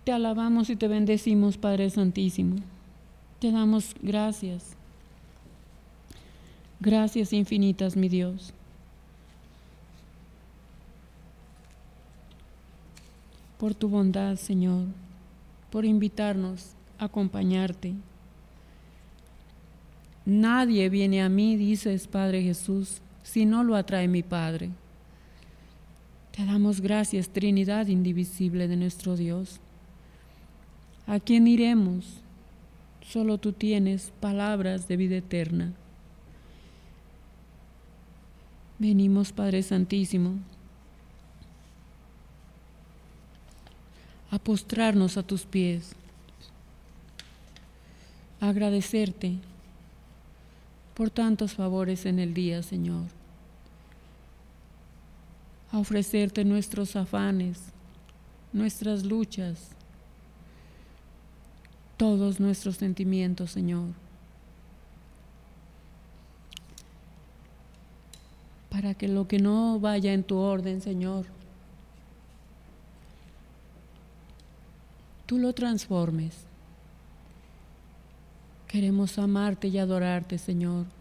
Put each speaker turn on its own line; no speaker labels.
Te alabamos y te bendecimos, Padre Santísimo. Te damos gracias. Gracias infinitas, mi Dios. Por tu bondad, Señor, por invitarnos a acompañarte. Nadie viene a mí, dices, Padre Jesús, si no lo atrae mi Padre. Te damos gracias, Trinidad indivisible de nuestro Dios. ¿A quién iremos? Solo tú tienes palabras de vida eterna. Venimos, Padre Santísimo, a postrarnos a tus pies, a agradecerte por tantos favores en el día, Señor, a ofrecerte nuestros afanes, nuestras luchas, todos nuestros sentimientos, Señor, para que lo que no vaya en tu orden, Señor, tú lo transformes. Queremos amarte y adorarte, Señor.